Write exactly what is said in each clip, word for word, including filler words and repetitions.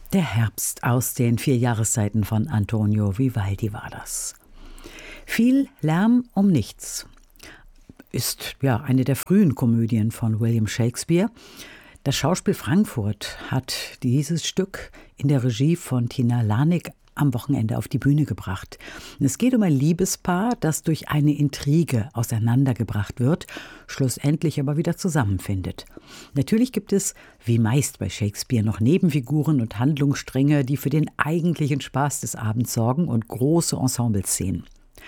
Der Herbst aus den vier Jahreszeiten von Antonio Vivaldi war das. Viel Lärm um nichts ist ja eine der frühen Komödien von William Shakespeare. Das Schauspiel Frankfurt hat dieses Stück in der Regie von Tina Lanik am Wochenende auf die Bühne gebracht. Es geht um ein Liebespaar, das durch eine Intrige auseinandergebracht wird, schlussendlich aber wieder zusammenfindet. Natürlich gibt es, wie meist bei Shakespeare, noch Nebenfiguren und Handlungsstränge, die für den eigentlichen Spaß des Abends sorgen und große Ensembleszenen.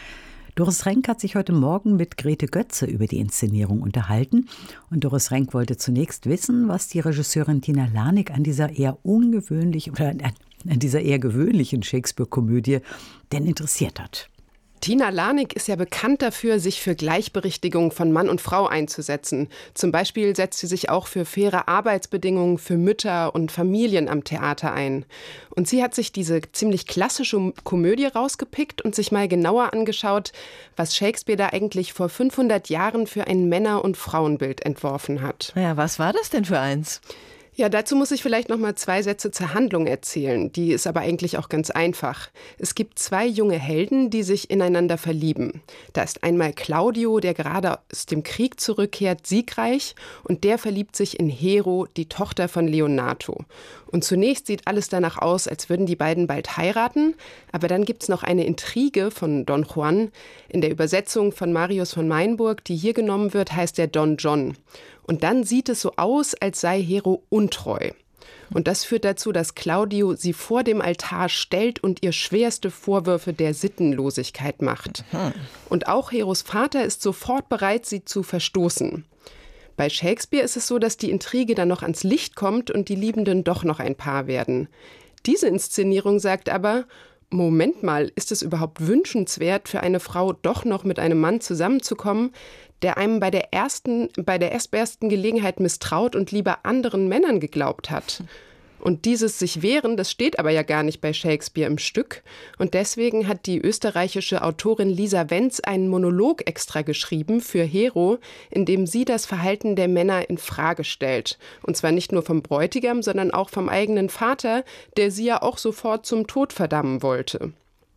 Doris Renk hat sich heute Morgen mit Grete Götze über die Inszenierung unterhalten. Und Doris Renk wollte zunächst wissen, was die Regisseurin Tina Lanik an dieser eher ungewöhnlichen oder an dieser eher gewöhnlichen Shakespeare-Komödie denn interessiert hat. Tina Lanik ist ja bekannt dafür, sich für Gleichberechtigung von Mann und Frau einzusetzen. Zum Beispiel setzt sie sich auch für faire Arbeitsbedingungen für Mütter und Familien am Theater ein. Und sie hat sich diese ziemlich klassische Komödie rausgepickt und sich mal genauer angeschaut, was Shakespeare da eigentlich vor fünfhundert Jahren für ein Männer- und Frauenbild entworfen hat. Ja, was war das denn für eins? Ja, dazu muss ich vielleicht noch mal zwei Sätze zur Handlung erzählen. Die ist aber eigentlich auch ganz einfach. Es gibt zwei junge Helden, die sich ineinander verlieben. Da ist einmal Claudio, der gerade aus dem Krieg zurückkehrt, siegreich, und der verliebt sich in Hero, die Tochter von Leonato. Und zunächst sieht alles danach aus, als würden die beiden bald heiraten. Aber dann gibt es noch eine Intrige von Don Juan. In der Übersetzung von Marius von Meinburg, die hier genommen wird, heißt er Don John. Und dann sieht es so aus, als sei Hero untreu. Und das führt dazu, dass Claudio sie vor dem Altar stellt und ihr schwerste Vorwürfe der Sittenlosigkeit macht. Und auch Heros Vater ist sofort bereit, sie zu verstoßen. Bei Shakespeare ist es so, dass die Intrige dann noch ans Licht kommt und die Liebenden doch noch ein Paar werden. Diese Inszenierung sagt aber: Moment mal, ist es überhaupt wünschenswert, für eine Frau doch noch mit einem Mann zusammenzukommen, der einem bei der ersten, bei der erstbesten Gelegenheit misstraut und lieber anderen Männern geglaubt hat? Und dieses sich wehren, das steht aber ja gar nicht bei Shakespeare im Stück. Und deswegen hat die österreichische Autorin Lisa Wenz einen Monolog extra geschrieben für Hero, in dem sie das Verhalten der Männer in Frage stellt. Und zwar nicht nur vom Bräutigam, sondern auch vom eigenen Vater, der sie ja auch sofort zum Tod verdammen wollte.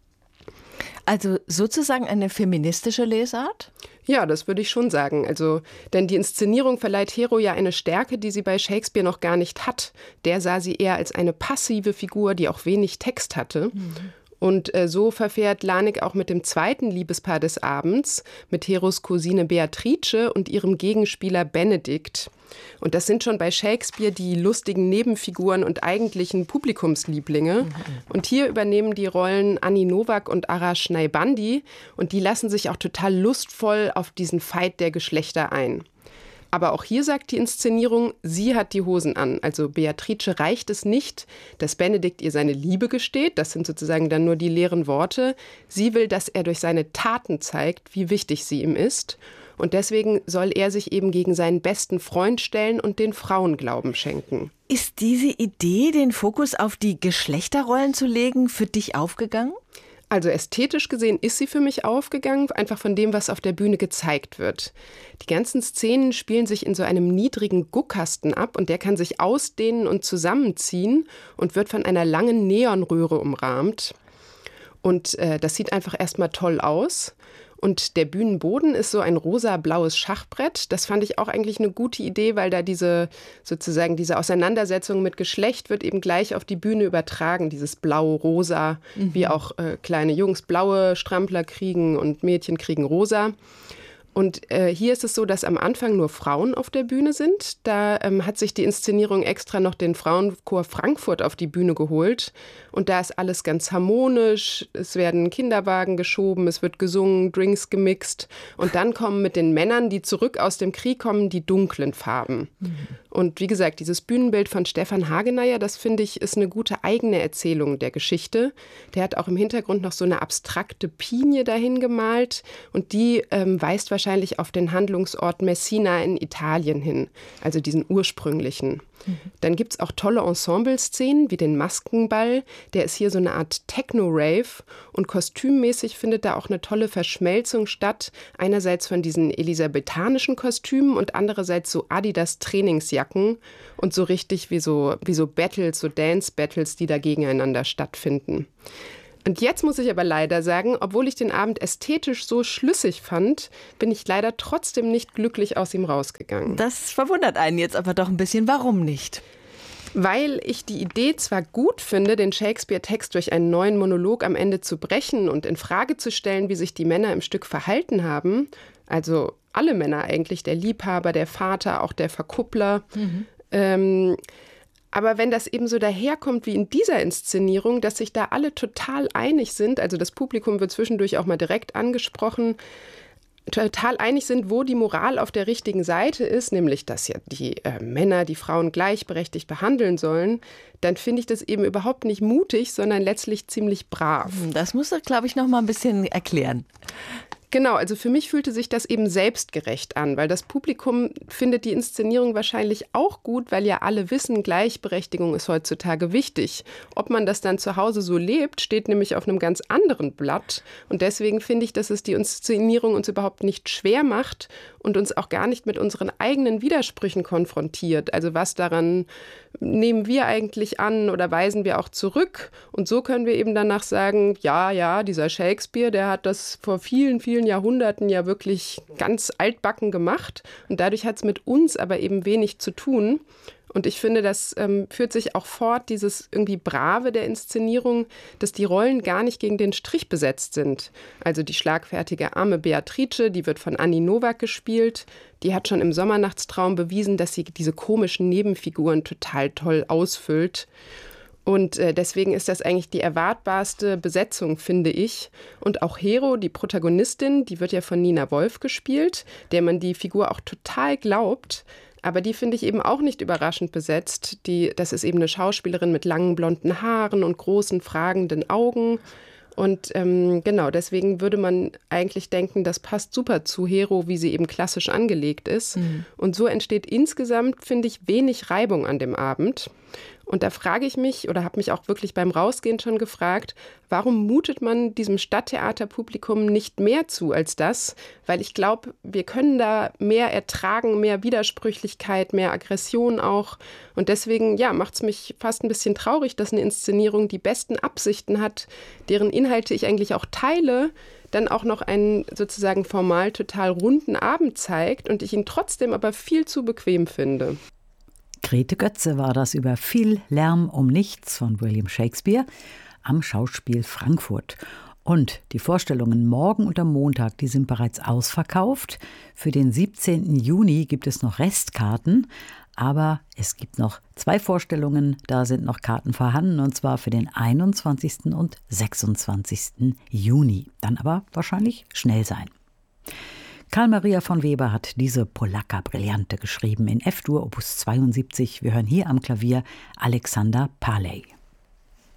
Also sozusagen eine feministische Lesart? Ja, das würde ich schon sagen. Also, denn die Inszenierung verleiht Hero ja eine Stärke, die sie bei Shakespeare noch gar nicht hat. Der sah sie eher als eine passive Figur, die auch wenig Text hatte. Mhm. Und äh, so verfährt Lanik auch mit dem zweiten Liebespaar des Abends, mit Heros Cousine Beatrice und ihrem Gegenspieler Benedikt. Und das sind schon bei Shakespeare die lustigen Nebenfiguren und eigentlichen Publikumslieblinge. Mhm. Und hier übernehmen die Rollen Annie Nowak und Arash Naibandi. Und die lassen sich auch total lustvoll auf diesen Fight der Geschlechter ein. Aber auch hier sagt die Inszenierung, sie hat die Hosen an. Also Beatrice reicht es nicht, dass Benedikt ihr seine Liebe gesteht. Das sind sozusagen dann nur die leeren Worte. Sie will, dass er durch seine Taten zeigt, wie wichtig sie ihm ist. Und deswegen soll er sich eben gegen seinen besten Freund stellen und den Frauen Glauben schenken. Ist diese Idee, den Fokus auf die Geschlechterrollen zu legen, für dich aufgegangen? Also ästhetisch gesehen ist sie für mich aufgegangen, einfach von dem, was auf der Bühne gezeigt wird. Die ganzen Szenen spielen sich in so einem niedrigen Guckkasten ab und der kann sich ausdehnen und zusammenziehen und wird von einer langen Neonröhre umrahmt. Und äh, das sieht einfach erstmal toll aus. Und der Bühnenboden ist so ein rosa-blaues Schachbrett. Das fand ich auch eigentlich eine gute Idee, weil da diese sozusagen diese Auseinandersetzung mit Geschlecht wird eben gleich auf die Bühne übertragen. Dieses Blau-Rosa, mhm. wie auch äh, kleine Jungs blaue Strampler kriegen und Mädchen kriegen rosa. Und äh, hier ist es so, dass am Anfang nur Frauen auf der Bühne sind. Da ähm, hat sich die Inszenierung extra noch den Frauenchor Frankfurt auf die Bühne geholt. Und da ist alles ganz harmonisch. Es werden Kinderwagen geschoben, es wird gesungen, Drinks gemixt. Und dann kommen mit den Männern, die zurück aus dem Krieg kommen, die dunklen Farben. Mhm. Und wie gesagt, dieses Bühnenbild von Stefan Hageneyer, das finde ich, ist eine gute eigene Erzählung der Geschichte. Der hat auch im Hintergrund noch so eine abstrakte Pinie dahin gemalt. Und die ähm, weist wahrscheinlich auf den Handlungsort Messina in Italien hin, also diesen ursprünglichen. Mhm. Dann gibt es auch tolle Ensemble-Szenen wie den Maskenball. Der ist hier so eine Art Techno-Rave und kostümmäßig findet da auch eine tolle Verschmelzung statt. Einerseits von diesen elisabethanischen Kostümen und andererseits so Adidas-Trainingsjacken Lederjacken und so richtig wie so, wie so Battles, so Dance-Battles, die da gegeneinander stattfinden. Und jetzt muss ich aber leider sagen, obwohl ich den Abend ästhetisch so schlüssig fand, bin ich leider trotzdem nicht glücklich aus ihm rausgegangen. Das verwundert einen jetzt aber doch ein bisschen. Warum nicht? Weil ich die Idee zwar gut finde, den Shakespeare-Text durch einen neuen Monolog am Ende zu brechen und in Frage zu stellen, wie sich die Männer im Stück verhalten haben, also alle Männer eigentlich, der Liebhaber, der Vater, auch der Verkuppler, mhm. ähm, aber wenn das eben so daherkommt wie in dieser Inszenierung, dass sich da alle total einig sind, also das Publikum wird zwischendurch auch mal direkt angesprochen, total einig sind, wo die Moral auf der richtigen Seite ist, nämlich dass ja die äh, Männer die Frauen gleichberechtigt behandeln sollen, dann finde ich das eben überhaupt nicht mutig, sondern letztlich ziemlich brav. Das musst du, glaube ich, noch mal ein bisschen erklären. Genau, also für mich fühlte sich das eben selbstgerecht an, weil das Publikum findet die Inszenierung wahrscheinlich auch gut, weil ja alle wissen, Gleichberechtigung ist heutzutage wichtig. Ob man das dann zu Hause so lebt, steht nämlich auf einem ganz anderen Blatt. Und deswegen finde ich, dass es die Inszenierung uns überhaupt nicht schwer macht und uns auch gar nicht mit unseren eigenen Widersprüchen konfrontiert. Also was daran nehmen wir eigentlich an oder weisen wir auch zurück? Und so können wir eben danach sagen, ja, ja, dieser Shakespeare, der hat das vor vielen, vielen Jahrhunderten ja wirklich ganz altbacken gemacht. Und dadurch hat es mit uns aber eben wenig zu tun. Und ich finde, das ähm, führt sich auch fort, dieses irgendwie Brave der Inszenierung, dass die Rollen gar nicht gegen den Strich besetzt sind. Also die schlagfertige arme Beatrice, die wird von Annie Nowak gespielt. Die hat schon im Sommernachtstraum bewiesen, dass sie diese komischen Nebenfiguren total toll ausfüllt. Und äh, deswegen ist das eigentlich die erwartbarste Besetzung, finde ich. Und auch Hero, die Protagonistin, die wird ja von Nina Wolf gespielt, der man die Figur auch total glaubt. Aber die finde ich eben auch nicht überraschend besetzt. Die, das ist eben eine Schauspielerin mit langen blonden Haaren und großen fragenden Augen. Und ähm, genau, deswegen würde man eigentlich denken, das passt super zu Hero, wie sie eben klassisch angelegt ist. Mhm. Und so entsteht insgesamt, finde ich, wenig Reibung an dem Abend. Und da frage ich mich oder habe mich auch wirklich beim Rausgehen schon gefragt, warum mutet man diesem Stadttheaterpublikum nicht mehr zu als das? Weil ich glaube, wir können da mehr ertragen, mehr Widersprüchlichkeit, mehr Aggression auch. Und deswegen, ja, macht es mich fast ein bisschen traurig, dass eine Inszenierung die besten Absichten hat, deren Inhalte ich eigentlich auch teile, dann auch noch einen sozusagen formal total runden Abend zeigt und ich ihn trotzdem aber viel zu bequem finde. Grete Götze war das über Viel Lärm um nichts von William Shakespeare am Schauspiel Frankfurt. Und die Vorstellungen morgen und am Montag, die sind bereits ausverkauft. Für den siebzehnten Juni gibt es noch Restkarten, aber es gibt noch zwei Vorstellungen, da sind noch Karten vorhanden, und zwar für den einundzwanzigsten und sechsundzwanzigsten Juni. Dann aber wahrscheinlich schnell sein. Karl Maria von Weber hat diese Polacca Brillante geschrieben in F-Dur Opus zweiundsiebzig. Wir hören hier am Klavier Alexander Paley.